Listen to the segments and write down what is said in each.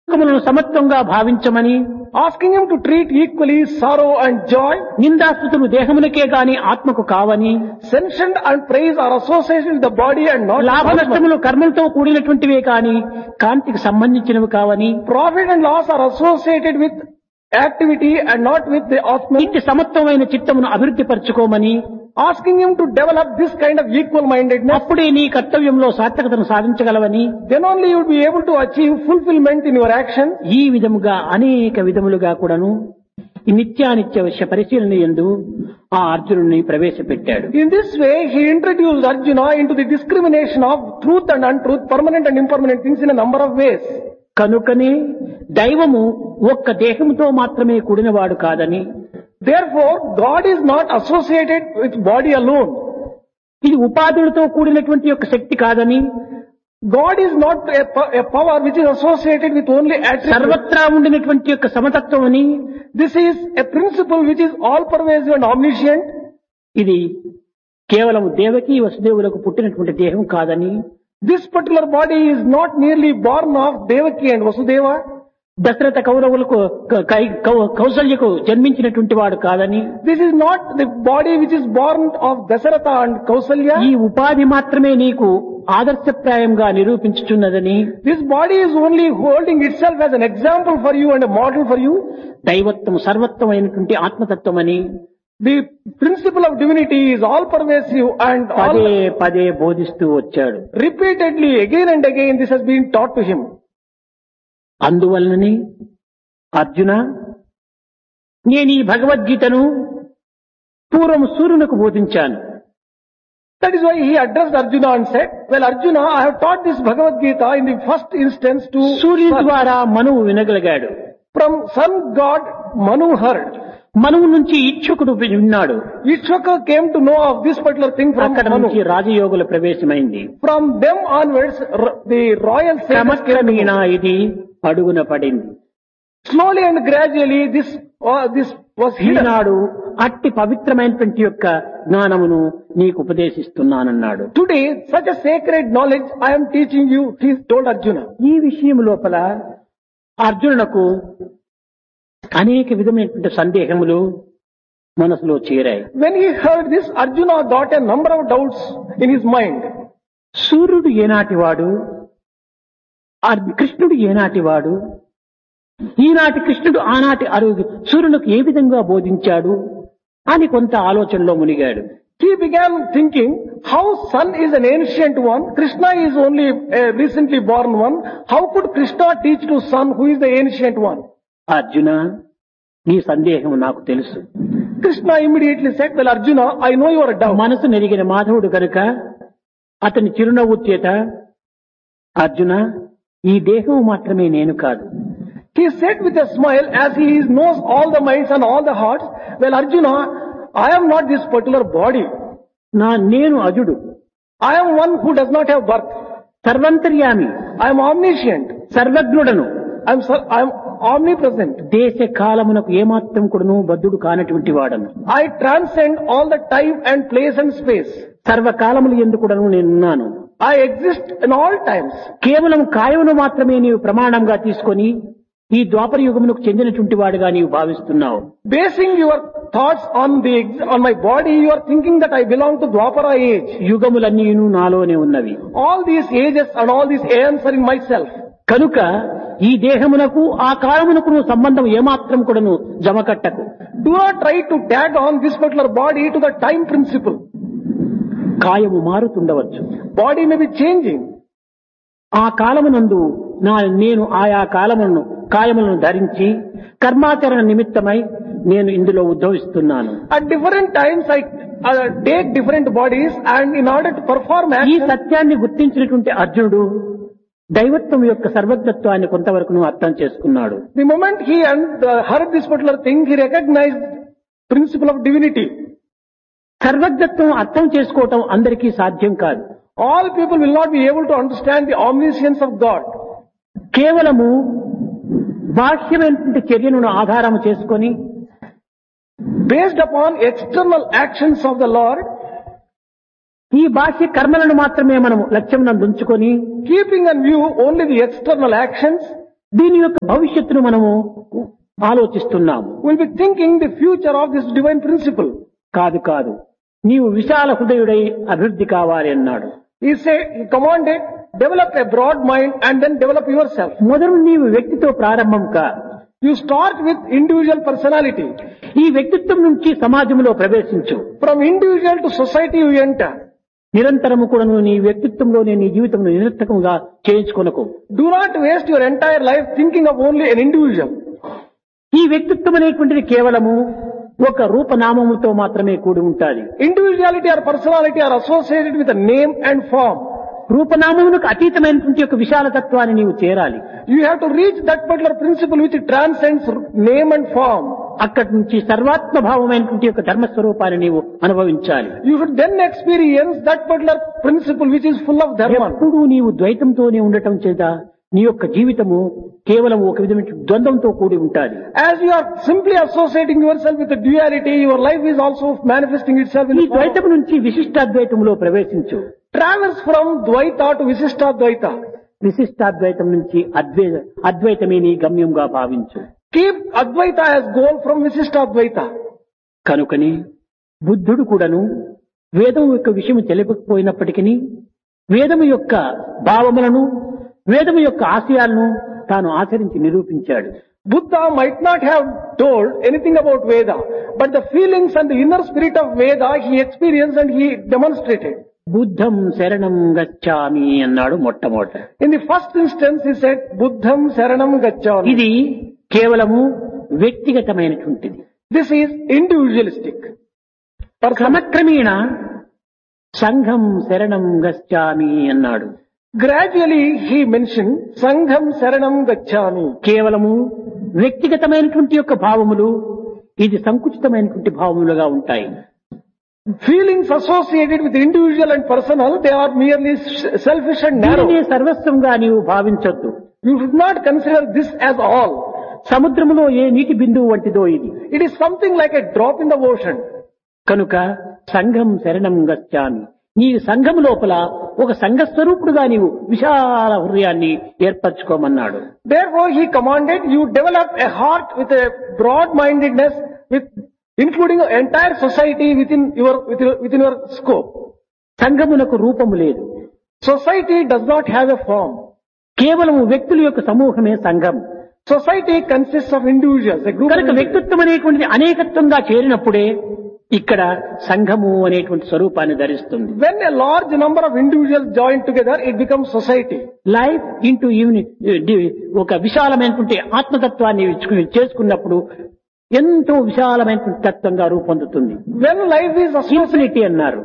సుఖములను సమత్వంగా భావించమని, asking him to treat equally sorrow and joy. నిందాస్తుతులు దేహమునకే గాని ఆత్మకు కావని, Censure and praise are associated with the body and not లాభ with the atma. నష్టములు కర్మలతో కూడినటువంటివే కాని కాంతికి సంబంధించినవి కావని, Profit and loss are associated with activity and not with the atma. ఇట్టి సమత్వమైన చిత్తమును అభివృద్ధి పరచుకోమని, Asking him to develop this kind of equal mindedness. అప్పుడే నీ కర్తవ్యంలో సార్థకతను సాధించగలవని, Then only you will be able to achieve fulfillment in your actions. ఈ విధముగా అనేక విధములుగా కూడాను ఈ నిత్యానిత్య విషయ పరిశీలన యందు ఆ అర్జునుడిని ప్రవేశపెట్టాడు. In this way, he introduced Arjuna into the discrimination of truth and untruth, permanent and impermanent things in a number of ways. కనుకనే దైవము ఒక్క దేహముతో మాత్రమే కూడినవాడు కాదని, Therefore, God is not associated with body alone. ఇది ఉపాధులతో కూడినటువంటి యొక్క శక్తి కాదని, God is not a power which is associated with only attributes. సర్వత్రా ఉండినటువంటి యొక్క సమతత్వం అని, This is a principle which is all pervasive and omniscient. ఇది కేవలం దేవకి వసుదేవులకు పుట్టినటువంటి దేహం కాదని, This particular body is not merely born of Devaki and Vasudeva. Dasharatha కౌరవులకు కౌసల్యకు జన్మించినటువంటి వాడు కాదని, This is not the body which is born of Dasaratha and Kausalya. ఈ ఉపాధి మాత్రమే నీకు ఆదర్శప్రాయంగా నిరూపించుచున్నదని, This body is only holding itself as an example for you and a model for you. దైవత్వం సర్వత్వమైనటువంటి ఆత్మతత్వమని The principle of divinity is all pervasive and పదే all పదే బోధిస్తూ వచ్చాడు. repeatedly again and again this has been taught to him. అందువలనని Arjuna, నేను ఈ భగవద్గీతను పూర్వం సూర్యునకు బోధించాను. That is why he addressed Arjuna and said, well Arjuna, I have taught this Bhagavad Gita in the first instance to సూర్యుని sun. ద్వారా మనువు వినగలిగాడు. From sun god Manu heard. మనువు నుంచి ఇచ్ఛుకుడు విన్నాడు. Ishwaka came to know of this particular thing from అక్కడ Manu. నుంచి రాజయోగుల ప్రవేశమైంది. From them onwards the royal sages came to క్రమక్రమేణా know. ఇది అడుగున పడింది. Slowly and gradually this was hidden. ఈనాడు అట్టి పవిత్రమైనటువంటి యొక్క జ్ఞానమును నీకు ఉపదేశిస్తున్నానన్నాడు. Today such a sacred knowledge I am teaching you, he told Arjuna. ఈ విషయం లోపల అర్జునునకు అనేక విధమైనటువంటి సందేహములు మనసులో చేరాయి. When he heard this, Arjuna got a number of doubts in his mind. సూర్యుడు ఏనాటివాడు, కృష్ణుడు ఏనాటివాడు, ఈనాటి కృష్ణుడు ఆనాటి సూర్యునికి ఏ విధంగా బోధించాడు అని కొంత ఆలోచనలో మునిగాడు. He began thinking, how sun is an ancient one, Krishna is only a recently born one, how could Krishna teach to sun who is the ancient one? Arjuna, నీ సందేహం నాకు తెలుసు. Krishna immediately said, well Arjuna, I know your doubt. మనసు నెరిగిన మాధవుడు కనుక అతని చిరునవ్వు చేత, అర్జున, ఈ దేహం మాత్రమే నేను కాదు. He said with a smile, as he knows all the minds and all the hearts, well Arjuna, I am not this particular body. నేను అజుడు, I am one who does not have birth. సర్వంతర్యామి, I am omniscient. సర్వజ్ఞుడను, I am omnipresent. దేశ కాలమునకు ఏమాత్రం కూడాను బద్ధుడు కానటువంటి వాడను. I transcend all the time and place and space. సర్వకాలములు ఎందుకుడను నేనున్నాను. I exist in all times. కేవలం కాయమును మాత్రమే నీవు ప్రమాణంగా తీసుకొని ఈ ద్వాపర యుగమునకు చెందినటువంటి వాడుగా నీవు భావిస్తున్నావు. Basing your thoughts on my body, you are thinking that I belong to Dwapara age. యుగములన్నీను నాలోనే ఉన్నవి. All these ages and all these aeons are in myself. కనుక ఈ దేహమునకు ఆ కాలమునకు సంబంధం ఏమాత్రం కూడాను జమకట్టకు. Do not try to tag on this particular body to the time principle. కాయము మారుతుండవచ్చు, Body may be changing. ఆ కాలమునందు నేను ఆయా కాయములను ధరించి కర్మాచరణ నిమిత్తమై నేను ఇందులో ఉద్భవిస్తున్నాను. At different times I take different bodies, and in order to perform ఈ action, సత్యాన్ని గుర్తించినటువంటి అర్జునుడు దైవత్వం యొక్క సర్వజ్ఞత్వాన్ని కొంతవరకు అర్థం చేసుకున్నాడు. the moment he heard this particular thing, he recognized principle of divinity. సర్వజ్ఞత్వం అర్థం చేసుకోవటం అందరికీ సాధ్యం కాదు. All people will not be able to understand the omniscience of God. కేవలము బాహ్యమైనటువంటి చర్యను ఆధారం చేసుకొని Based upon external actions of the Lord, ఈ బాహ్య కర్మలను మాత్రమే మనము లక్ష్యం నందుంచుకొని keeping in view only the external actions, దీని యొక్క భవిష్యత్తును మనము ఆలోచిస్తున్నాము. We'll be thinking the future of this divine principle. కాదు నీవు విశాల హృదయుడై అభివృద్ధి కావాలి అన్నాడు. He commanded, develop a broad mind and then develop yourself. మొదలు నీవు వ్యక్తితో ప్రారంభం కా. You start with individual personality. ఈ వ్యక్తిత్వం నుంచి సమాజంలో ప్రవేశించు. From individual to society you enter. నిరంతరము కూడా నీ వ్యక్తిత్వంలోనే నీ జీవితం నిరర్థకముగా చేయించుకొనకు. Do not waste your entire life thinking of only an individual. ఈ వ్యక్తిత్వం అనేటువంటిది కేవలము ఒక రూపనామముతో మాత్రమే కూడి ఉంటాది. Individuality or personality are associated with a name and form. రూపనామమునకు అతీతమైనటువంటి ఒక విశాల తత్వాన్ని నీవు చేరాలి. You have to reach that particular principle which transcends name and form. అక్కడి నుంచి సర్వాత్మ భావమైనటువంటి ఒక ధర్మస్వరూపాన్ని నీవు అనుభవించాలి. You should then experience that particular principle which is full of dharma. ఎప్పుడూ నీవు ద్వైతంతోనే ఉండటం చేత నీ యొక్క జీవితము కేవలం ఒక విధమైన ద్వంద్వంతో కూడి ఉంటాది. As you are simply associating yourself with the duality, your life is also manifesting itself in ఈ the form. ద్వైతం నుంచి విశిష్టాద్వైతంలో ప్రవేశించు. Travels from Dvaita to Visishtadvaita. విశిష్టాద్వైతం నుంచి అద్వైతమే నీ గమ్యంగా భావించు. Keep Advaita as goal from Visishtadvaita. కనుకని బుద్ధుడు కూడాను వేదం యొక్క విషయం తెలియకపోయినప్పటికీ వేదము యొక్క భావములను వేదము యొక్క ఆశయాలను తాను ఆచరించి నిరూపించాడు. Buddha might not have told anything about Veda, but the feelings and the inner spirit of Veda he experienced and he demonstrated. బుద్ధం శరణం గచ్చామి అన్నాడు మొట్టమొదట. In the first instance he said, Buddham Saranam Gacchami. ఇది కేవలము వ్యక్తిగతమైనటువంటిది. This is individualistic. క్రమక్రమేణ సంఘం శరణం గచ్చామి అన్నాడు. Gradually he mentioned, Sangham Saranam Gacchami. కేవలము వ్యక్తిగతమైనటువంటి యొక్క భావములు ఇది సంకుచితమైనటువంటి భావములుగా ఉంటాయి. Feelings associated with individual and personal, they are merely selfish and narrow. దీనినే సర్వస్వంగా నీవు భావించొద్దు. You should not consider this as all. సముద్రములో ఏ నీటి బిందువు వంటిదో ఇది. It is something like a drop in the ocean. కనుక సంఘం శరణం గచ్చామి. నీ సంఘం లోపల ఒక సంఘస్వరూపుడుగా నీవు విశాల హృదయాన్ని ఏర్పరచుకోమన్నాడు. Therefore he commanded you develop a heart with a broad-mindedness, with including an entire society within your scope. సంఘమునకు రూపము లేదు. Society does not have a form. కేవలం వ్యక్తుల యొక్క సమూహమే సంఘం. Society consists of individuals, a group of కనుక individuals. వ్యక్తిత్వం అనేటువంటిది అనేకత్వంగా చేరినప్పుడే ఇక్కడ సంఘము అనేటువంటి స్వరూపాన్ని ధరిస్తుంది. When a large number of individuals join together, it becomes society. Life into ఒక విశాలమైనటువంటి ఆత్మతత్వాన్ని చేసుకున్నప్పుడు ఎంతో విశాలమైనటువంటి తత్వంగా రూపొందుతుంది. When life is associated, infinity అన్నారు.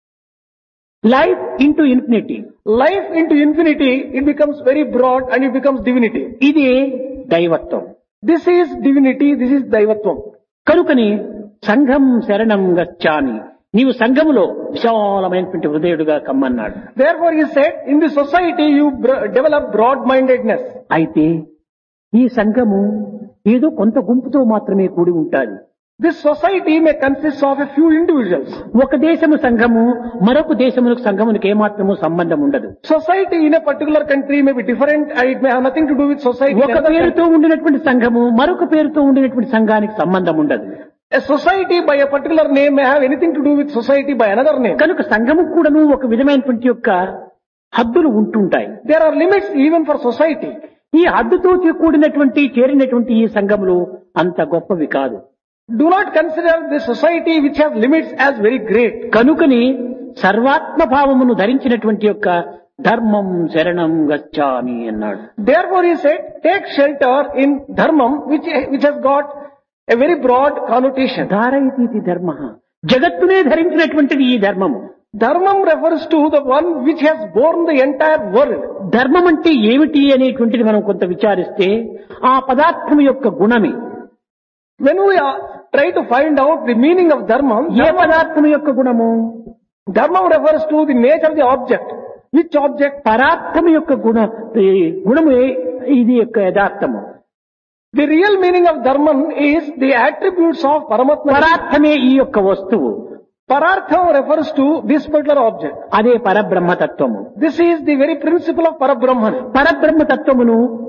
Life into infinity. life into infinity, it becomes very broad and it becomes divinity. ఇది దైవత్వం. This is divinity, this is daivatvam. కనుకని సంఘం శరణం గచ్చామి. నీవు సంఘములో విశాలమైనటువంటి హృదయుడుగా కమ్మన్నాడు. Therefore he said, in the society you develop broad-mindedness. అయితే ఈ సంఘము ఏదో కొంత గుంపుతో మాత్రమే కూడి ఉంటాది. This society may consist of a few individuals. ఒక దేశము సంఘము మరొక దేశములకు సంఘమునికి ఏమాత్రము సంబంధం ఉండదు. Society in a particular country may be different and it may have nothing to do with society in ఒక another పేరుతో country. ఉండినటువంటి సంఘము మరొక పేరుతో ఉండినటువంటి సంఘానికి సంబంధం ఉండదు. A society by a particular name may have anything to do with society by another name. కనుక సంఘము కూడాను ఒక విధమైనటువంటి యొక్క హద్దులు ఉంటుంటాయి. There are limits even for society. ఈ హద్దుతో కూడినటువంటి చేరినటువంటి ఈ సంఘములు అంత గొప్పవి కాదు. Do not consider the society which has limits as very great. కనుకని సర్వాత్మ భావమును ధరించినటువంటి యొక్క ధర్మం శరణం గచ్చామి అన్నాడు. Therefore he said, take shelter in dharmam which has got a very broad connotation. ధారయితీతి ధర్మ. జగత్తునే ధరించినటువంటిది ఈ ధర్మము. Dharmam refers to the one which has borne the entire world. ధర్మం అంటే ఏమిటి అనేటువంటిది మనం కొంత విచారిస్తే ఆ పదార్థం యొక్క గుణమే. When we try to find out the meaning of dharmam, ఏ పదార్థం యొక్క గుణము? dharmam refers to the nature of the object. Which object? పదార్థం యొక్క గుణమే ఇది యొక్క యథార్థము. The real meaning of dharmam is the attributes of Paramatma. పదార్థమే ఈ యొక్క వస్తువు. Parartham refers to this particular object. అదే పరబ్రహ్మతత్వము. This is the very principle of Parabrahman. పరబ్రహ్మతత్వమును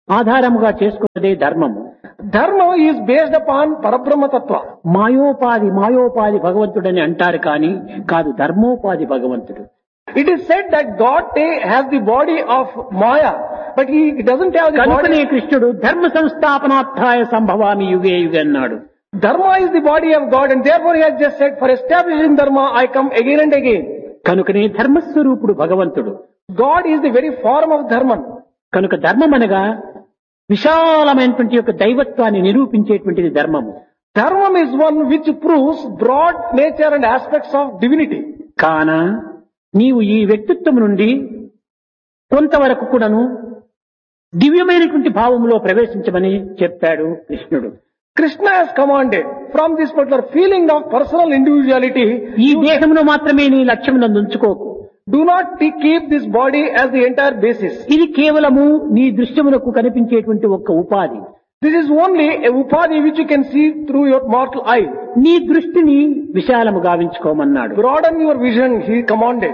ఆధారముగా చేసుకున్నదే ధర్మము. Dharma is based upon Parabrahma Tattva. మాయోపాధి భగవంతుడని అంటారు కానీ కాదు, ధర్మోపాధి భగవంతుడు. It is said that God has the body of Maya, but he doesn't have the కనుకనే body. కృష్ణుడు ధర్మ సంస్థాపనార్థాయ సంభవామి యుగే యుగే అన్నాడు. Dharma is the body of God, and therefore he has just said, for establishing Dharma, I come again and again. కనుకనే ధర్మస్వరూపుడు భగవంతుడు. God is the very form of Dharma. కనుక ధర్మం అనగా విశాలమైనటువంటి యొక్క దైవత్వాన్ని నిరూపించేటువంటిది ధర్మము. Dharma is one which proves broad nature and aspects of divinity. కాన నీవు ఈ వ్యక్తిత్వం నుండి కొంతవరకు కూడాను దివ్యమైనటువంటి భావంలో ప్రవేశించమని చెప్పాడు కృష్ణుడు. Krishna has commanded from this particular feeling of personal individuality, ఈ దేహమును మాత్రమే నీ లక్ష్యమునందు ఉంచుకోకు. do not keep this body as the entire basis. ఇది కేవలము నీ దృశ్యములకు కనిపించేటువంటి ఒక్క ఉపాధి. This is only a upadhi which you can see through your mortal eye. నీ దృష్టిని విశాలము గావించుకోమన్నాడు. Broaden your vision, he commanded.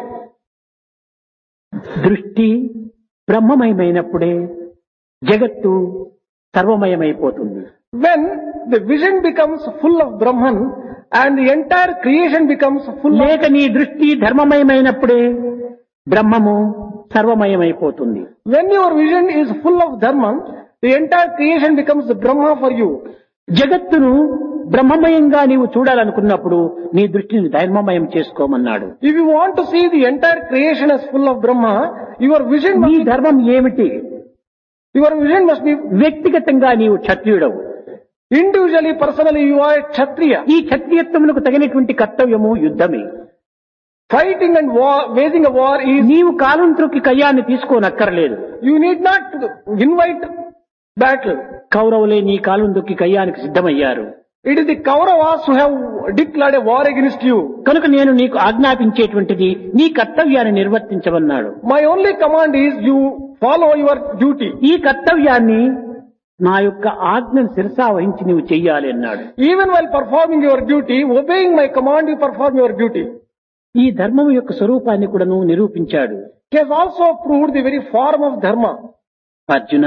దృష్టి బ్రహ్మమయమైనప్పుడే జగత్తు సర్వమయమైపోతుంది. When the vision becomes full of Brahman and the entire creation becomes full of... లేక నీ దృష్టి ధర్మమయమైనప్పుడే బ్రహ్మము సర్వమయమైపోతుంది. When your vision is full of Dharma, the entire creation becomes Brahma for you. జగత్తును బ్రహ్మమయంగా నీవు చూడాలనుకున్నప్పుడు నీ దృష్టిని ధర్మమయం చేసుకోమన్నాడు. If you want to see the entire creation as full of Brahma, your vision నీ must ధర్మం ఏమిటి? be వ్యక్తిగతంగా నీవు క్షత్రియుడవు. individually, personally, you are a Kshatriya. ఈ క్షత్రియత్వమునకు తగినటువంటి కర్తవ్యము యుద్ధమే. Fighting and war, waging a war is... నీవు కాలం త్రొక్కి కయ్యాన్ని తీసుకోనక్కర్లేదు. You need not invite battle. కౌరవులే నీ కాలం దొక్కి కయ్యానికి సిద్ధమయ్యారు. It is the Kauravas who have declared a war against you. కనుక నేను నీకు ఆజ్ఞాపించేటువంటిది నీ కర్తవ్యాన్ని నిర్వర్తించమన్నాడు. My only command is you follow your duty. ఈ కర్తవ్యాన్ని నా యొక్క ఆజ్ఞను శిరసా వహించి నీవు చెయ్యాలి అన్నాడు. Even while performing your duty, obeying my command, you perform your duty. ఈ ధర్మం యొక్క స్వరూపాన్ని కూడా నిరూపించాడు. He has also proved the very form of Dharma. Arjuna,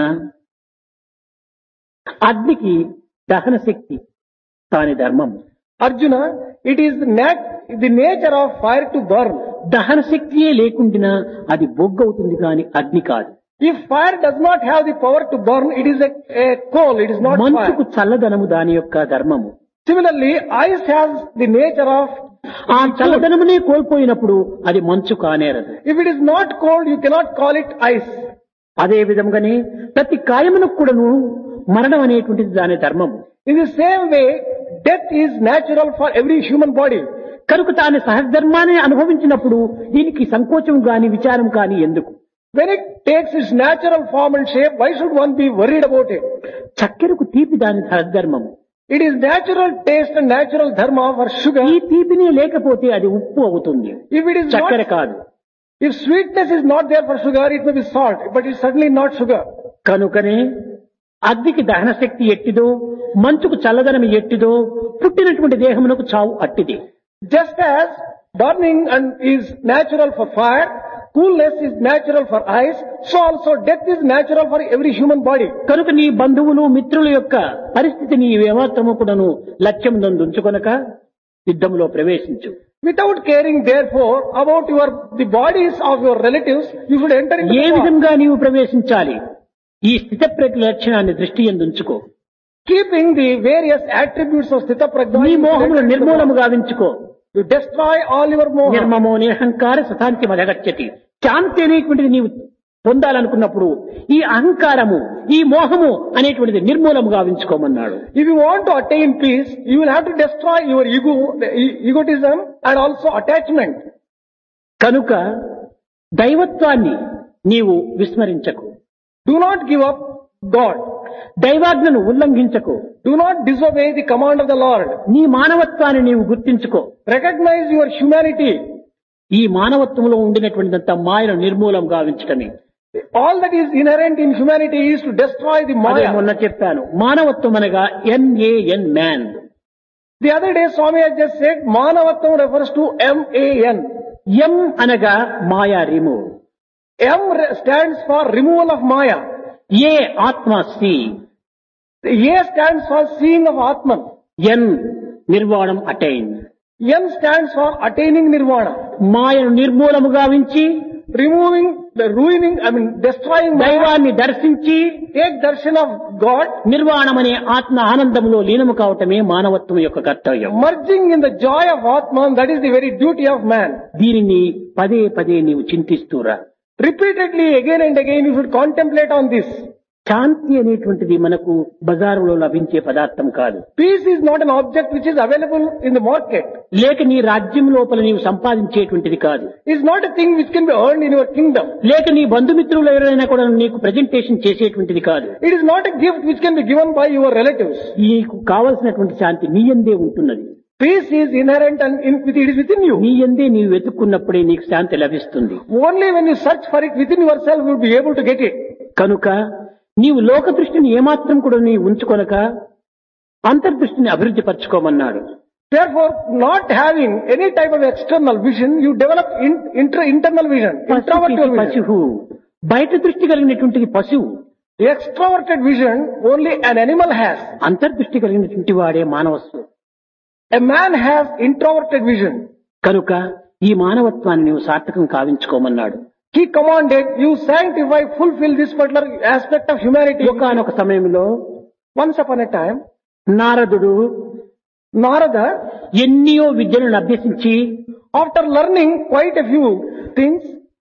అగ్నికి దహన శక్తి తాని ధర్మము. Arjuna, it is the nature of fire to burn. దహన శక్తియే లేకుండా అది బొగ్గవుతుంది కానీ అగ్ని కాదు. If fire does not have the power to burn, it is a coal, it is not మంచుకు fire. చల్లదనము దాని యొక్క ధర్మము. Similarly, ice has the nature of... ఆ చల్లదనమునే కోల్పోయినప్పుడు అది మంచు కానేరదు. If it is not cold, you cannot call it ice. అదే విధంగానే ప్రతి కాయమునకు కూడాను మరణం అనేటువంటిది దాని ధర్మము. In the same way, death is natural for every human body. కనుక తాను సహధర్మాన్ని అనుభవించినప్పుడు దీనికి సంకోచం గాని విచారం కాని ఎందుకు? When it takes its natural form and shape, why should one be worried about it? చక్కెరకు తీపి దాని సహధర్మము. It is natural taste and natural dharma for sugar. ఈ తీపినే లేకపోతే అది ఉప్పు అవుతుంది, If it is చక్కెర not, కాదు. if sweetness is not there for sugar, it may be salt, but it's certainly not sugar. కనుకనే అగ్నికి దహన శక్తి ఎట్టిదో, మంచుకు చల్లదనం ఎట్టిదో, పుట్టినటువంటి దేహమునకు చావు అట్టిది. Just as burning and is natural for fire, coolness is natural for ice, so also death is natural for every human body. కనుక నీ బంధువులు మిత్రుల యొక్క పరిస్థితిని ఏమాత్రము కూడాను లక్ష్యం ఉంచుకొనక యుద్ధంలో ప్రవేశించు. Without caring therefore about the bodies of your relatives, you should enter into A the war. విధంగా నీవు ప్రవేశించాలి? ఈ స్థితప్రజ్ఞ లక్షణాన్ని దృష్టి యందు ఉంచుకో. Keeping the various attributes of Sthita Prajna, నీ you should మోహములు enter into the నిర్మూలము war. గావించుకో. You destroy all your moha. నిర్మమో నిరహంకార సతాంతి మదగచ్చతి. శాంతి అనేటువంటిది నీవు పొందాలనుకున్నప్పుడు ఈ అహంకారము, ఈ మోహము అనేటువంటిది నిర్మూలము గావించుకోమన్నాడు. If you want to attain peace, you will have to destroy your ego, egotism and also attachment. కనుక దైవత్వాన్ని నీవు విస్మరించకు. Do not give up God. దైవాజ్ఞను ఉల్లంఘించకు. Do not disobey the command of the Lord. నీ మానవత్వాన్ని నీవు గుర్తించుకో. Recognize your humanity. ఈ మానవత్వంలో ఉండినటువంటిదంతా మాయను నిర్మూలం గావించటమే. All that is inherent in humanity is to destroy the అదే Maya. మొన్న చెప్పాను. మానవత్వం అనగా MAN man. The other day Swami has just said Manavattam refers to MAN. M అనగా మాయా remove. M stands for removal of Maya. ఏ ఆత్మ C. The A stands for seeing of Atman. N నిర్వాణం attain. N stands for attaining nirvana. మాయను నిర్మూలము గావించి Removing the destroying Maya. దైవాన్ని దర్శించి Take darshan of God. నిర్వాణమనే ఆత్మ ఆనందములో లీనము కావటమే మానవత్వం యొక్క కర్తవ్యం. Merging in the joy of Atman, that is the very duty of man. దీనిని పదే పదే నీవు చింతిస్తూరా. Repeatedly, again and again, you should contemplate on this. శాంతి అనేటువంటిది మనకు బజారులో లభించే పదార్థం కాదు. Peace is not an object which is available in the market. లేక నీ రాజ్యం లోపల నీవు సంపాదించేటువంటిది కాదు. It's not a thing which can be earned in your kingdom. లేక నీ బంధుమిత్రులు ఎవరైనా కూడా నీకు ప్రెజెంటేషన్ చేసేటువంటిది కాదు. It is not a gift which can be given by your relatives. నీకు కావలసినటువంటి శాంతి నీ యందే ఉంటున్నది. Peace is inherent and it is within you. నీ యందే నీవు వెతుక్కున్నప్పుడే నీకు శాంతి లభిస్తుంది. Only when you search for it within yourself, you will be able to get it. కనుక నీవు లోక దృష్టిని ఏమాత్రం కూడా నీవు ఉంచుకొనక అంతర్దృష్టిని అభివృద్ధి పరచుకోమన్నాడు. Therefore, not having any type of external vision, you develop internal vision, introverted vision. పశువు బయట దృష్టి కలిగినటువంటిది పశువు. The extroverted vision only an animal has. అంతర్దృష్టి కలిగినటువంటి వాడే మానవస్సు. A man has introverted vision. కనుక ఈ మానవత్వాన్ని నీవు సార్థకం కావించుకోమన్నాడు. He commanded, you sanctify, fulfill this particular aspect of humanity. ఒకనొక సమయంలో Once upon a time, నారదుడు Narada, ఎన్నో విద్యలను అభ్యసించి after learning quite a few things,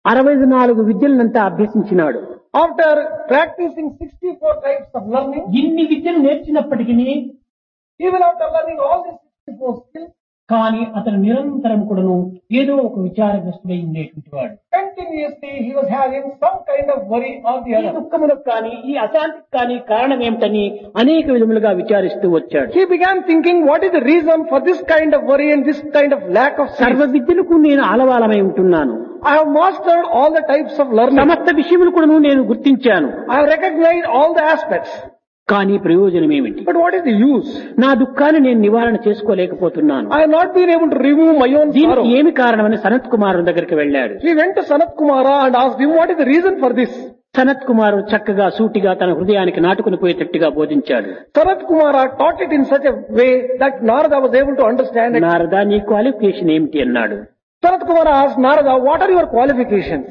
64 విద్యలనంతా అభ్యసించినాడు. after practicing 64 types of learning, ఇన్ని విద్యలు నేర్చినప్పటికీ even after learning all these 64 skills, కానీ అతను నిరంతరం కూడాను ఏదో ఒక విచారగ్రస్తుడై ఉండేటువంటి వాడు. continuously he was having some kind of worry or the ఈ other. దుఃఖములకు కానీ ఈ అశాంతికి కానీ కారణం ఏమిటని అనేక విధములుగా విచారిస్తూ వచ్చాడు. He began thinking, what is the reason for this kind of worry and this kind of lack of సర్వ sleep? విద్యలకు నేను ఆలవాలమై ఉంటున్నాను. I have mastered all the types of learning. సమస్త విషయములు కూడాను నేను గుర్తించాను. I have recognized all the aspects. కానీ ప్రయోజనం ఏమిటి? But what is the use? నా దుఃఖాన్ని నేను నివారణ చేసుకోలేకపోతున్నాను. I have not been able to remove my own దీనికి sorrow. ఏమి కారణమని సనత్ కుమారుని దగ్గరికి వెళ్ళాడు. He went to Sanat Kumara and asked him, what is the reason for this? Sanath కుమారు చక్కగా సూటిగా తన హృదయానికి నాటుకుని పోయేటట్టుగా బోధించాడు. Sanat Kumara taught it in such a way that Narada was able to understand it. Narada నీ క్వాలిఫికేషన్ ఏమిటి అన్నాడు. Sanat Kumara asked Narada, what are your qualifications?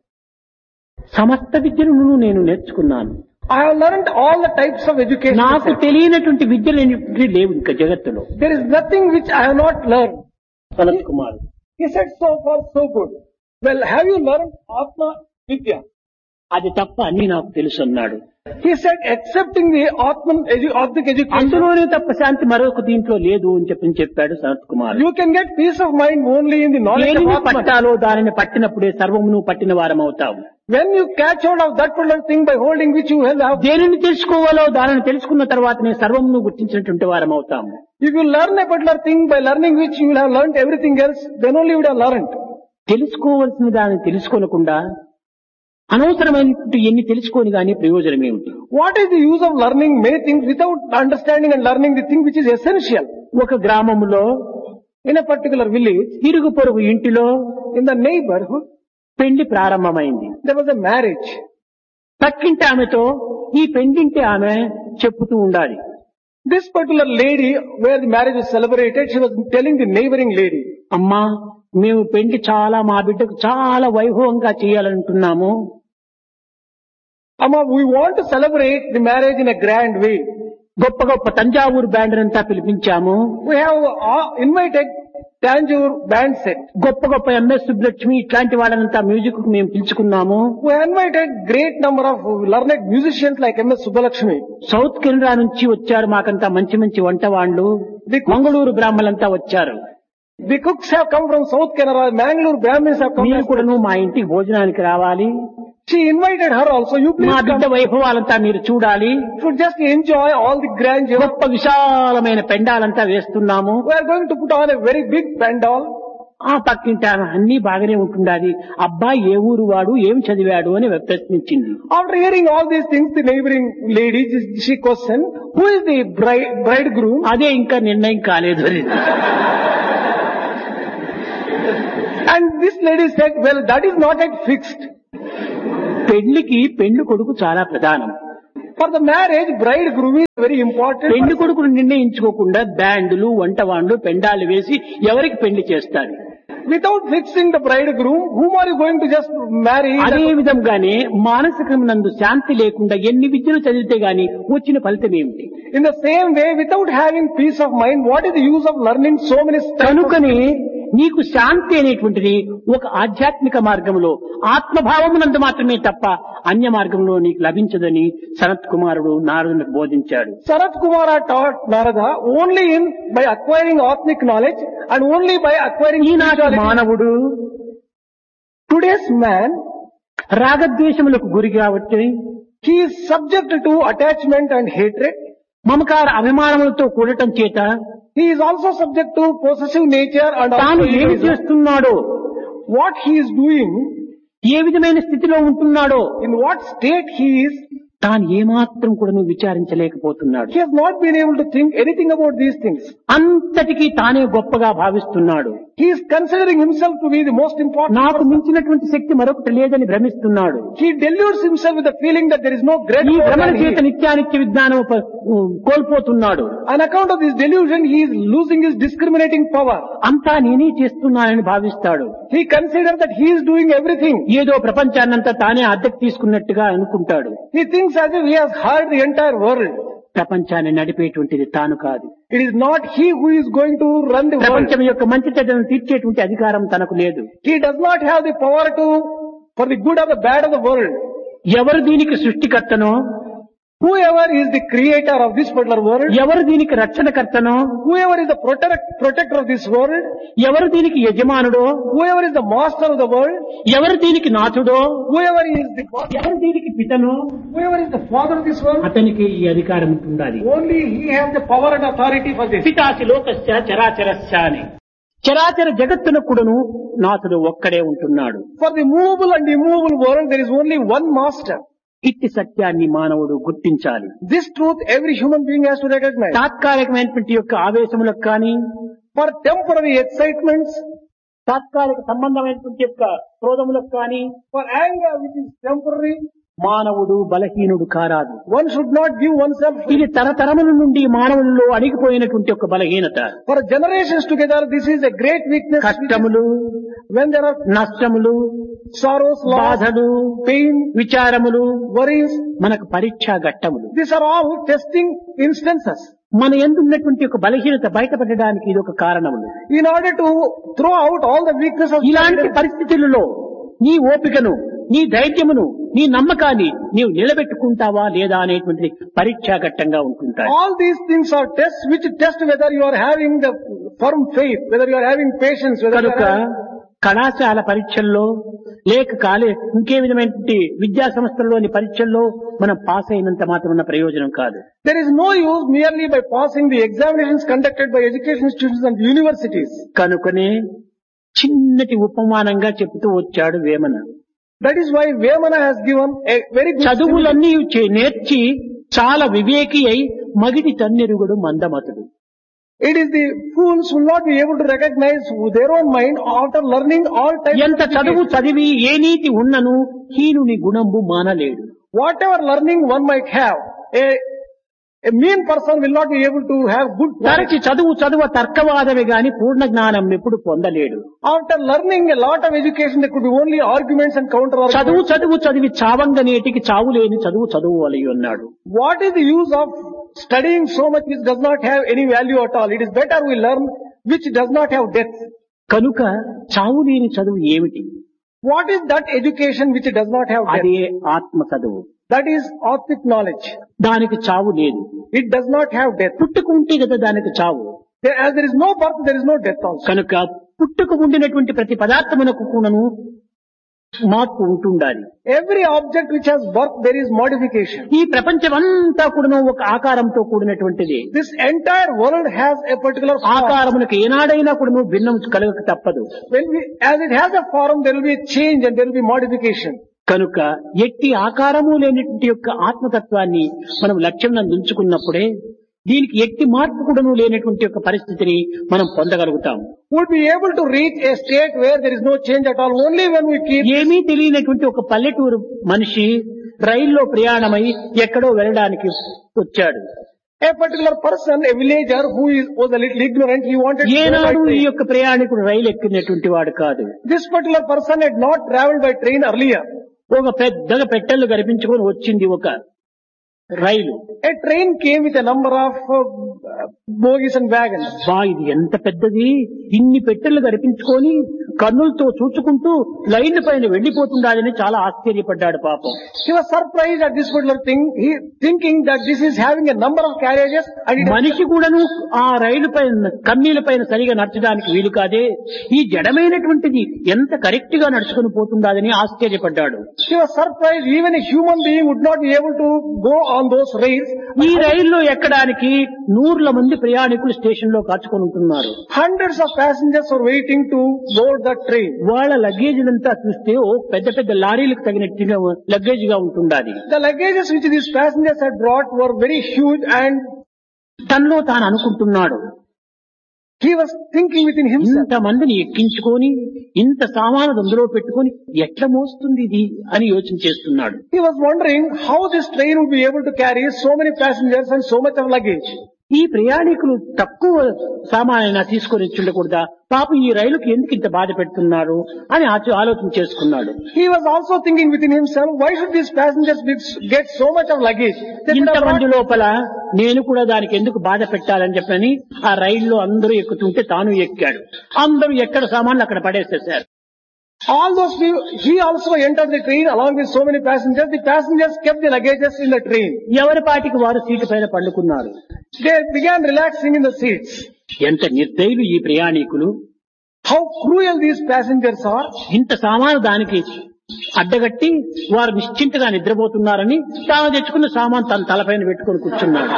సమస్త విద్యలను నేను నేర్చుకున్నాను. I have learned all the types of education. నాకు తెలియనటువంటి విద్యలు లేవు ఇంకా జగత్తులో. There is nothing which I have not learned. Sanath Kumar He said, so far so good. Well, have you learned Atma Vidya? అది తప్ప అన్ని నాకు తెలుసు అన్నాడు. He said, accepting the Atman education, అందులోనే తప్ప శాంతి మరొక దీంట్లో లేదు అని చెప్పాడు Sanath Kumar. you can get peace of mind only in the knowledge of దేనిని Atman. పట్టాలో దానిని పట్టినప్పుడే సర్వమును పట్టిన వారం అవుతావు. When you catch hold of that particular thing by holding which you have, దేనిని తెలుసుకోవాలో దానిని తెలుసుకున్న తర్వాతనే సర్వమును గుర్తించినటువంటి వారం అవుతాము. if you learn a particular thing by learning which you will have learned everything else, then only you would have learned. తెలుసుకోవలసిన దానిని తెలుసుకోనకుండా అనవసరమైనటువంటి ఎన్ని తెలుసుకొని గానీ ప్రయోజనం ఏమిటి? What is the use of learning many things without understanding and learning the thing which is essential? ఒక గ్రామములో In a particular village, ఇరుగు పొరుగు ఇంటిలో in the neighborhood, పెళ్లి ప్రారంభమైంది. there was a marriage. పక్కింటి ఆమెతో ఈ పెండింటి ఆమె చెప్పుతూ ఉండాలి. This particular lady, where the marriage was celebrated, she was telling the neighboring lady, అమ్మా మేము పెళ్లి చాలా మా బిడ్డకు చాలా వైభవంగా చేయాలంటున్నాము. Amma, we want to celebrate the marriage in a grand way. గొప్ప గొప్ప తంజావూరు బ్యాండ్ అంతా పిలిపించాము. We have invited Tanjore band set. గొప్ప గొప్ప ఎంఎస్ సుబ్బలక్ష్మి ఇట్లాంటి వాళ్ళనంతా మ్యూజిక్ కు మేము పిలుచుకున్నాము. We invited great number of learned musicians like MS Subbalakshmi. South Canada నుంచి వచ్చారు మాకంతా మంచి మంచి వంట వాళ్ళు. మంగళూరు బ్రాహ్మణులంతా వచ్చారు. The cooks have come from South Canara, Mangalore Brahmins have come. మీరు కూడాను మా ఇంటికి భోజనానికి రావాలి. She invited her also. You please మా బిడ్డ come. వైభవాలంతా మీరు చూడాలి. You should just enjoy all the grandeur. గొప్ప విశాలమైన పెండాలంతా వేస్తున్నాము. We are going to put on a very big pandal. ఆ పక్కింటి ఆమె అన్ని బాగానే ఉంటుండాలి. అబ్బాయి ఏ ఊరు వాడు ఏం చదివాడు అని ప్రశ్నించింది. After hearing all these things, the neighboring lady, she questioned, who is the bridegroom? అదే ఇంకా నిర్ణయం కాలేదు. And this lady said, well, that is not yet fixed. పెళ్లికి పెళ్లి కొడుకు చాలా ప్రధానం. For the marriage, bridegroom is very important. పెళ్లి కొడుకును నిర్ణయించుకోకుండా బ్యాండ్లు వంటవాండ్లు పెండాలు వేసి ఎవరికి పెళ్లి చేస్తారు? Without fixing the bridegroom, whom are you going to just marry? అదే విధంగానే మానసికమునందు శాంతి లేకుండా ఎన్ని విద్యలు చదివితే గాని వచ్చిన ఫలితం ఏమిటి? In the same way, without having peace of mind, what is the use of learning so many steps? కనుకనే నీకు శాంతి అనేటువంటిది ఒక ఆధ్యాత్మిక మార్గంలో ఆత్మభావమునందు మాత్రమే తప్ప అన్య మార్గంలో నీకు లభించదని సనత్ కుమారుడు నారదునికి బోధించాడు. Sanat Kumara taught Narada only by acquiring Atmic knowledge and only by acquiring ఈనాటి spirituality. మానవుడు Today's man, రాగద్వేషములకు గురి కాబట్టి he is subject to attachment and hatred. మమకార అభిమానములతో కూడటం చేత He is also subject to possessive nature and తాను also ఏమి egoism. చేస్తున్నాడో, What he is doing, ఏ విధమైన స్థితిలో ఉంటున్నాడో in what state he is, తాను ఏమాత్రం కూడా విచారించలేకపోతున్నాడు. he has not been able to think anything about these things. అంతటికీ తానే గొప్పగా భావిస్తున్నాడు. He is considering himself to be the most important నాకు person. మించినటువంటి శక్తి మరొకటి లేదని భ్రమిస్తున్నాడు. He deludes himself with the feeling that there is no great ఈ power భ్రమణ than he. చేత నిత్యానిత్య విజ్ఞానం కోల్పోతున్నాడు. On account of this delusion, he is losing his discriminating power. అంతా నేనే చేస్తున్నానని భావిస్తాడు. He considers that he is doing everything. ఏదో ప్రపంచాన్నంతా తానే అద్దెకు తీసుకున్నట్టుగా అనుకుంటాడు. He thinks as if he has heard the entire world. ప్రపంచాన్ని నడిపేటువంటిది తాను కాదు. It is not he who is going to run the world. ప్రపంచం యొక్క మంచి చెడ్డను తీర్చేటువంటి అధికారం తనకు లేదు. He does not have the power for the good or the bad of the world. ఎవరు దీనికి సృష్టికర్తనో, Whoever is the creator of this particular world, ఎవరు దీనికి రక్షణకర్తనో, whoever is the protector of this world, ఎవరు దీనికి యజమానుడో, whoever is the master of the world, ఎవరు దీనికి నాథుడో, whoever is the father, ఎవరు దీనికి పితనో, whoever is the father of this world, అతనికి ఈ అధికారం ఉండాలి. only he has the power and authority for this. పితాసి లోకస్య చరాచరస్య అని. చరాచర జగత్తునకుడును నాథుడు ఒక్కడే ఉంటున్నాడు. For the movable and immovable world, there is only one master. ఇట్టి సత్యాన్ని మానవుడు గుర్తించాలి. This truth every human being has to recognize. తాత్కాలికమైనటువంటి యొక్క ఆవేశములకు కానీ, For temporary excitements, తాత్కాలిక సంబంధమైనటువంటి యొక్క క్రోధములకు కానీ for anger which is temporary, మానవుడు బలహీనుడు కారాదు. one should not give oneself. ఇది తరతరముల నుండి మానవులలో అణిగిపోయినటువంటి ఒక బలహీనత. For generations together, this is a great weakness. కష్టములు, When there are నష్టములు, sorrows, loss, బాధలు, pain, విచారములు worries, మనకు పరీక్షా ఘట్టములు. these are all testing instances. మన ఎందున్నటువంటి ఒక బలహీనత బయటపడడానికి ఇది ఒక కారణములు. In order to throw out all the weaknesses, ఇలాంటి పరిస్థితులలో నీ ఓపికను, నీ ధైర్యమును, నీ నమ్మకాన్ని నీవు నిలబెట్టుకుంటావా లేదా అనేటువంటి పరీక్షా ఘట్టంగా ఉంటుంటాయి. all these things are tests which test whether you are having the firm faith, whether you are having patience, whether you కనుక are having... కళాశాల పరీక్షల్లో లేక ఇంకే విధమైనటువంటి విద్యా సంస్థల్లోని పరీక్షల్లో మనం పాస్ అయినంత మాత్రం ప్రయోజనం కాదు. There is no use merely by passing the examinations conducted by education institutions and universities. కనుకనే చిన్నటి ఉపమానంగా చెబుతూ వచ్చాడు Vemana. That is why Vemana has given a very good చదువులన్నీ నేర్చి చాలా వివేకి అయి మగిడి తన్నెరుగుడు మందమతుడు. It is the fools who will not be able to recognize their own mind after learning all types ఎంత of చదువు education. చదివి ఏ నీతి ఉన్నను హీనుని గుణంబు మానలేడు. Whatever learning one might have, a mean person will not be able to have good quality. తరచి చదువు తర్కవాదమే గాని పూర్ణ జ్ఞానం ఎప్పుడు పొందలేడు. After learning a lot of education, there could be only arguments and counter arguments. చదివి చావంగ నేటికి చావు లేని చదువు అలయి ఉన్నాడు. What is the use of studying so much which does not have any value at all? It is better we learn which does not have death. కనుక చావు లేని చదువు ఏమిటి? What is that education which does not have death? అదే ఆత్మ చదువు. That is Atmic knowledge. దానికి చావు లేదు. It does not have death. పుట్టుకుంటే కదా దానికి చావు. As there is no birth, there is no death also. కనుక పుట్టుకు ఉండినటువంటి ప్రతి పదార్థమునకు కూడాను మార్పు ఉంటుండాలి. Every object which has birth, there is modification. ఈ ప్రపంచమంతా కూడాను ఒక ఆకారంతో కూడినటువంటిది. This entire world has a particular form. ఆకారమునకు ఏనాడైనా కూడాను భిన్నం కలగక తప్పదు. As it has a form, there will be a change and there will be modification. కనుక ఎట్టి ఆకారము లేనటువంటి యొక్క ఆత్మతత్వాన్ని మనం లక్ష్యం ఉంచుకున్నప్పుడే దీనికి ఎట్టి మార్పు కూడాను లేనటువంటి ఒక పరిస్థితిని మనం పొందగలుగుతాం. Would be able to reach a state where there is no change at all only when we keep. ఏమీ తెలియనటువంటి ఒక పల్లెటూరు మనిషి రైల్లో ప్రయాణమై ఎక్కడో వెళ్ళడానికి వచ్చాడు. A particular person, a villager who was a little ignorant, he wanted to go by ఏనాడు ఈ train. యొక్క ప్రయాణికుడు రైలు ఎక్కినటువంటి వాడు కాదు. This particular person had not travelled by train earlier. ఒక పెద్దగా పెట్టెలు కనిపించుకొని వచ్చింది ఒక రైలు. A train came with a number of bogies and wagons. బా ఇది ఎంత పెద్దది, ఇన్ని పెట్టెలు కనిపించుకొని కన్నులతో చూచుకుంటూ లైన్ పైన వెళ్లిపోతుండాలని చాలా ఆశ్చర్యపడ్డాడు పాపం. He was surprised at this particular thing, he thinking that this is having a number of carriages and it మనిషి కూడాను ఆ రైలు పైన కన్నీల పైన సరిగా నడచడానికి వీలు కాదే, ఈ జడమైనటువంటిది ఎంత కరెక్ట్ గా నడుచుకుని పోతుండాలని ఆశ్చర్యపడ్డాడు. He was surprised even a human being would not be able to go on those rails. ఈ రైల్లో ఎక్కడానికి 100 మంది ప్రయాణికులు స్టేషన్ లో కాచుకొని ఉంటున్నారు. Hundreds of passengers are waiting to board the train. వాళ్ళ లగేజీలంతా చూస్తే ఓ పెద్ద పెద్ద లారీలకు తగినట్టుగా లగేజ్ గా ఉంటుండాలి. The luggages which these passengers had brought were very huge and తనలో తాను అనుకుంటున్నాడు, he was thinking within himself. ఇంత మందిని ఎక్కించుకొని ఇంత సామాను అందులో పెట్టుకొని ఎట్లా మోస్తుంది ఇది అని యోచన చేస్తున్నాడు. He was wondering how this train would be able to carry so many passengers and so much of luggage. ఈ ప్రయాణికులు తక్కువ సామానైనా తీసుకొని వచ్చి ఉండకూడదా, పాపం ఈ రైలుకి ఎందుకు ఇంత బాధ పెడుతున్నారు అని ఆలోచన చేసుకున్నాడు. He was also thinking within himself, why should these passengers get so much of luggage? They could have ఇంతమంది brought- లోపల నేను కూడా దానికి ఎందుకు బాధ పెట్టాలని చెప్పని ఆ రైల్లో అందరూ ఎక్కుతుంటే తాను ఎక్కాడు. అందరూ ఎక్కడ సామాన్లు అక్కడ పడేసేశారు. All those people, he also entered the train along with so many passengers. The passengers kept the luggages in the train. ఎవరి పాటికి వారు సీటు పైన పండుకున్నారు. They began relaxing in the seats. ఎంత నిర్దయులు ఈ ప్రయాణికులు, How cruel these passengers are. ఇంత సామాను దానికి అడ్డగట్టి వారు నిశ్చింతగా నిద్రపోతున్నారని తాను తెచ్చుకున్న సామాన్ తన తలపైన పెట్టుకొని కూర్చున్నాడు.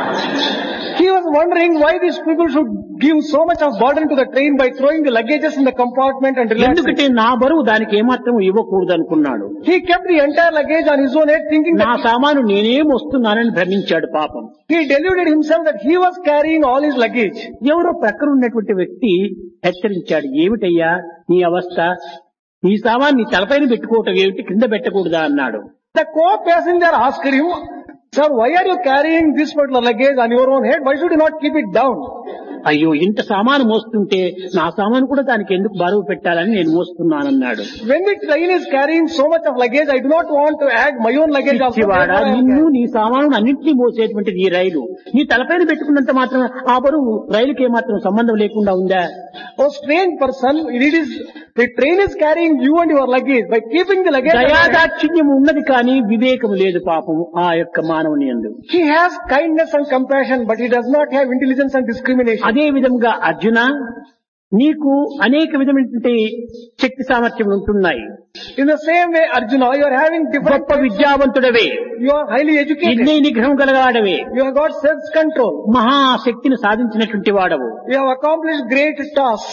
He was wondering why these people should give so much of burden to the train by throwing the luggages in the compartment and relaxing. ఎందుకంటే నా బరువు దానికి ఏమాత్రం ఇవ్వకూడదు అనుకున్నాడు. He kept the entire luggage on his own head thinking నా that సామాను నేనేం వస్తున్నానని భ్రమించాడు పాపం. he deluded himself that he was carrying all his luggage. ఎవరో ప్రక్కన ఉన్నటువంటి వ్యక్తి హెచ్చరించాడు, ఏమిటయ్యా నీ అవస్థ, నీ సామాన్ నీ తలపైన పెట్టుకోవటం ఏమిటి, కింద పెట్టకూడదా అన్నాడు. The co-passenger asked him, sir, why are you carrying this particular luggage on your own head? Why should you not keep it down? అయ్యో ఇంత సామాను మోస్తుంటే నా సామాను కూడా దానికి ఎందుకు బరువు పెట్టాలని నేను మోస్తున్నానన్నాడు. When the train is carrying so much of luggage, I do not want to add my own luggage also. పిచ్చివాడా, నిన్ను నీ సామాను అన్నింటినీ మోసేటువంటిది ఈ రైలు, నీ తలపైన పెట్టుకున్నంత మాత్రం ఆ బరువు రైలుకి ఏమాత్రం సంబంధం లేకుండా ఉందా? Oh strange person, the train is carrying you and your luggage. By keeping the luggage, దయాదాక్షిణ్యం ఉన్నది కానీ వివేకం లేదు పాపం ఆ యొక్క మానవుని యందు. he has kindness and compassion, but he does not have intelligence and discrimination. అదే విధంగా అర్జున, నీకు అనేక విధమైనటువంటి శక్తి సామర్థ్యములు ఉంటున్నాయి. In the same way, Arjuna, you are having different. గొప్ప విద్యావంతుడవే, You are highly educated. ఇంద్రియ నిగ్రహం గలవాడవే, You have got self-control. మహాశక్తిని సాధించినటువంటి వాడవు. You have accomplished great tasks,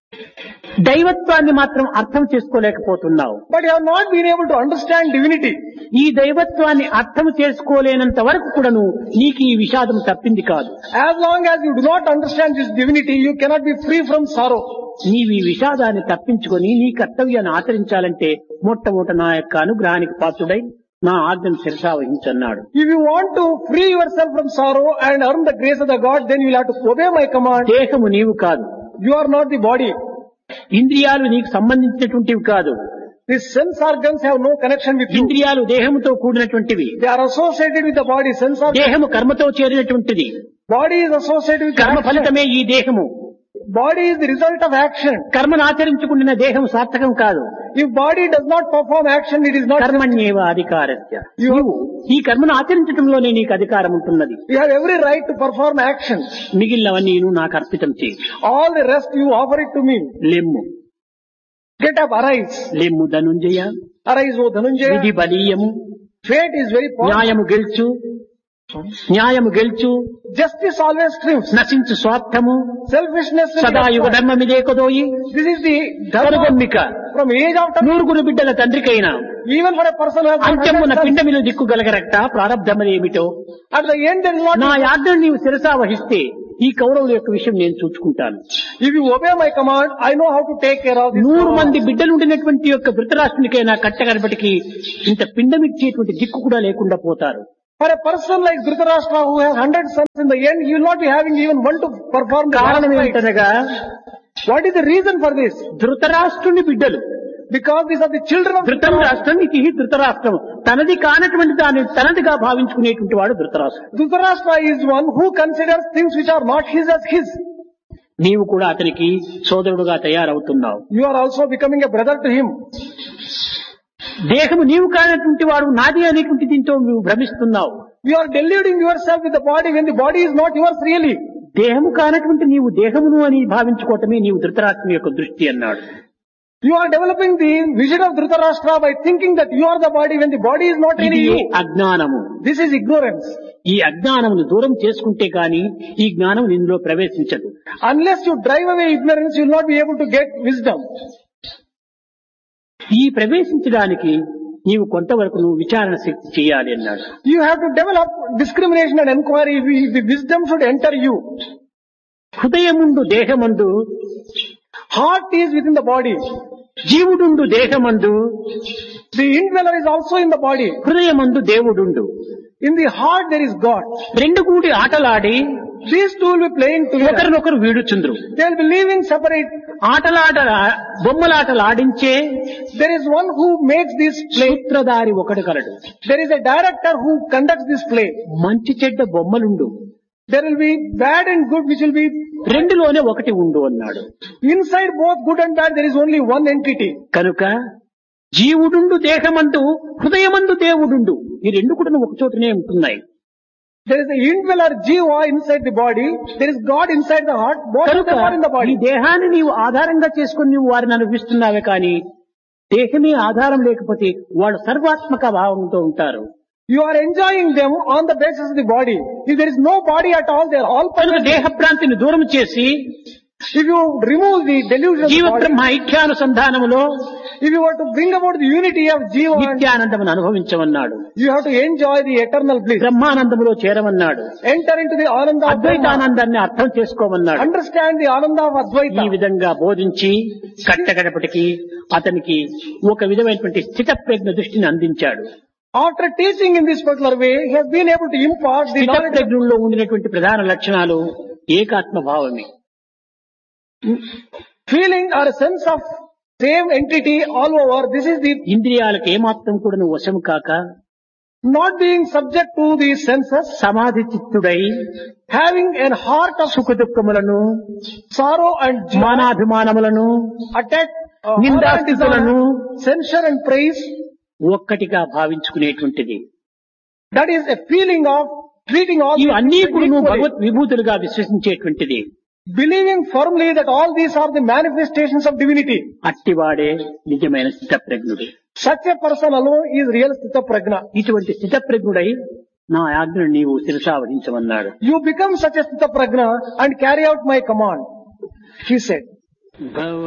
దైవత్వాన్ని మాత్రం అర్థం చేసుకోలేకపోతున్నావు. but you have not been able to understand divinity. ఈ దైవత్వాన్ని అర్థం చేసుకోలేనంత వరకు కూడాను నీకు ఈ విషాదం తప్పింది కాదు. As long as you do not understand this divinity, you cannot be free from sorrow. నీవు ఈ విషాదాన్ని తప్పించుకొని నీ కర్తవ్యాన్ని ఆచరించాలంటే మొట్టమొదట నా యొక్క అనుగ్రహానికి పాత్రుడై నా ఆజ్ఞను శిరసావహించన్నాడు. If you want to free yourself from sorrow and earn the grace of the God, then you will have to obey my command. దేహము నీవు కాదు, You are not the body. ఇంద్రియాలు నీకు సంబంధించినటువంటివి కాదు. The sense organs have no connection with you. ఇంద్రియాలు దేహముతో కూడినటువంటివి. They are associated with the body. Sense organs. దేహము కర్మతో చేరినటువంటిది. Body is associated with కర్మ action. ఫలితమే ఈ దేహము. Body is the result of action. కర్మను ఆచరించుకున్న దేహం సార్థకం కాదు. If body does not perform action, it is not. కర్మణ్యేవ అధికారస్య. నీవు ఈ కర్మను ఆచరించడంలోనే నీకు అధికారం ఉంటున్నది. You have every right to perform action. మిగిలినవన్నీ నువ్వు నాకు అర్పితం చేయి. All the rest you offer it to me. లెమ్ము Get up, arise. లెమ్ము ధనుంజయ. Arise, O Dhananjaya. విధి బలీయము, Fate is very powerful. న్యాయము గెలుచు, న్యాయము గెలుచు, Justice always triumphs. నశించు స్వార్థము, Selfishness will సదాయుగ be destroyed. ధర్మమిదే కొదోయి. This is the dharma కనుగొమ్మిక from age after. 100 బిడ్డల తండ్రికైనా Even for a person who has not అంత్యమున 100 sons, పిండమిలో దిక్కుగలగరట ప్రారంధమనేమిటో at the end there is what నా ఆజ్ఞను నీవు శిరసా వహిస్తే ఈ కౌరవుల యొక్క విషయం నేను చూసుకుంటాను. if you obey my command, I know how to take care of this. 100 మంది బిడ్డలుండినటువంటి యొక్క ధృతరాష్ట్రునికైనా కట్టగడపటికి ఇంత పిండమిచ్చేటువంటి దిక్కు కూడా లేకుండా పోతారు. For a person like Dhritarashtra who has 100 sons, in the end he will not be having even one to perform the కారణం last rite. ఏమిటనగా What is the reason for this? ధృతరాష్ట్రుని బిడ్డలు. Because these are the children of ధృతం రాష్ట్రం ఇది ధృతరాష్ట్రం. తనది కానటువంటి దాన్ని తనదిగా భావించుకునేటువంటి వాడు ధృతరాష్ట్రం. Dhritarashtra is one who considers things which are not his as his. నీవు కూడా అతనికి సోదరుడుగా తయారవుతున్నావు. You are also becoming a brother to him. దేహము నీవు కానటువంటి వాడు నాది అనేటువంటి దీంతో నువ్వు భ్రమిస్తున్నావు. You are deluding yourself with the body when the body is not yours really. దేహము కానటువంటి నీవు దేహమును అని భావించుకోవటమే నీవు ధృతరాష్ట్రుని యొక్క దృష్టి అన్నాడు. You are developing the vision of Dhritarashtra by thinking that you are the body when the body is not really ఇది you. అజ్ఞానము. This is ignorance. ఈ అజ్ఞానమును దూరం చేసుకుంటే గాని ఈ జ్ఞానం నిన్నులో ప్రవేశించదు. Unless you drive away ignorance, you will not be able to get wisdom. ఈ ప్రవేశించడానికి నీవు కొంతవరకు నువ్వు విచారణ శక్తి చేయాలి అన్నాడు. You have to develop discrimination and inquiry. The wisdom should enter you. హృదయముందు దేహమందు Heart is within the body. జీవుడుండు దేహమందు The indweller is also in the body. హృదయమందు దేవుడుండు. In the heart there is God. రెండు కూడి ఆటలాడి These two will be playing together. ఒకరినొకరు వీడుచుండ్రు. They will be living separate. బొమ్మలాటలాడించే There is one who makes this play. సూత్రధారి ఒకడు కలడు. There is a director who conducts this play. మంచి చెడ్డ బొమ్మలుండు. There will be bad and good which will be రెండులోనే ఒకటి ఉండు అన్నాడు. inside both good and bad. There is only one entity. కనుక జీవుడుండు దేహమందు హృదయమందు దేవుడుండు. ఈ రెండు కూడా ఒక చోటనే ఉంటున్నాయి. There is the indweller Jiva inside the body. There is God inside the heart. Both of కనుక them are in the ఈ body. దేహాన్ని నీవు ఆధారంగా చేసుకుని నీవు వారిని అనుభవిస్తున్నావే కానీ దేహమే ఆధారం లేకపోతే వాళ్ళు సర్వాత్మక భావంతో ఉంటారు. You are enjoying them on the basis of the body. If there is no body at all, they are all కనుక permanent. దేహ భ్రాంతిని దూరం చేసి If you remove the delusion of జీవ the body, Brahma ఐక్యానుసంధానములో if you were to bring about the unity of Jiva, and నిత్యానందమును అనుభవించమన్నాడు. you have to enjoy the eternal bliss. బ్రహ్మానందములో చేరమన్నాడు. Enter into the Ananda of Brahma. అద్వైతానందాన్ని అర్థం చేసుకోమన్నాడు. Understand the Ananda of ఈ Advaita. విధంగా బోధించి కట్టగడపటికి అతనికి ఒక విధమైనటువంటి స్థిత ప్రజ్ఞ దృష్టిని అందించాడు. After teaching in this particular way, he has been able to impart the స్థిత knowledge of ప్రజ్ఞలో ఉండినటువంటి ప్రధాన లక్షణాలు ఏకాత్మ భావమే. feeling or a sense of same entity all over. This is the ఇంద్రియాలకు ఏమాత్రం కూడా నువ్వు వశము కాక not being subject to the senses, సమాధి చిత్తుడై having a heart of సుఖ దుఃఖములను sorrow and joy, మానాభిమానములను attack, నిందాస్థితులను censure and praise. ఒక్కటిగా భావించుకునేటువంటిది. That is a feeling of treating all these ఇవన్నీ things కూడా నువ్వు equally. Bhagwat విభూతులుగా విశ్వసించేటువంటిది. Believing firmly that all these are the manifestations of divinity. అట్టివాడే నిజమైన స్థిత ప్రజ్ఞుడు. Such a person alone is real Sthita Prajna. ఇటువంటి స్థిత ప్రజ్ఞుడై నా ఆజ్ఞను నీవు శిరసావహించమన్నాడు. You become such a Sthita Prajna and carry out my command, he said.